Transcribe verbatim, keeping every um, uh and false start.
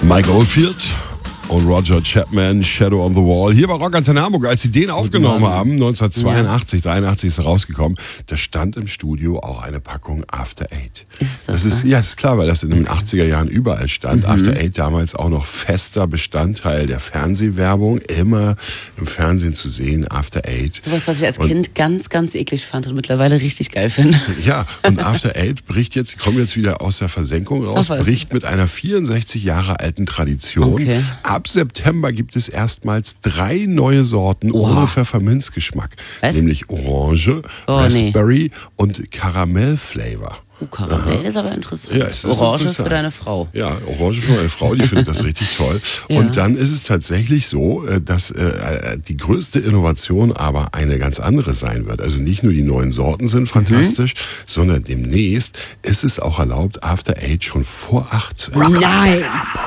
Mike Oldfield und Roger Chapman, Shadow on the Wall. Hier bei Rock Antenne Hamburg, als sie den aufgenommen haben, neunzehnhundertzweiundachtzig, ja. dreiundachtzig ist er rausgekommen, da stand im Studio auch eine Packung After Eight. Ist das, das ist, ja, ist klar, weil das in den achtziger Jahren überall stand. Mhm. After Eight damals auch noch fester Bestandteil der Fernsehwerbung, immer im Fernsehen zu sehen, After Eight. Sowas, was ich als und, Kind ganz, ganz eklig fand und mittlerweile richtig geil finde. Ja, und After Eight bricht jetzt, kommt jetzt wieder aus der Versenkung raus, Ach, bricht mit einer vierundsechzig Jahre alten Tradition. Okay. Ab September gibt es erstmals drei neue Sorten oh. ohne Pfefferminzgeschmack. Was? Nämlich Orange, oh, Raspberry nee. und Karamell-Flavor. Oh, Karamell ist aber interessant. Ja, ist Orange interessant. für deine Frau. Ja, Orange für meine Frau, die findet das richtig toll. Ja. Und dann ist es tatsächlich so, dass äh, die größte Innovation aber eine ganz andere sein wird. Also nicht nur die neuen Sorten sind fantastisch, mhm. sondern demnächst ist es auch erlaubt, After Eight schon vor acht zu essen. Nein!